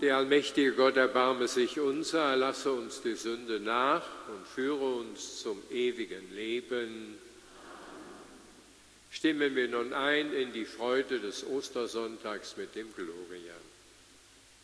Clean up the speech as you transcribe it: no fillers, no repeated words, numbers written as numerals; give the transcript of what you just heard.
Der allmächtige Gott erbarme sich unser, erlasse uns die Sünde nach und führe uns zum ewigen Leben. Stimmen wir nun ein in die Freude des Ostersonntags mit dem Gloria.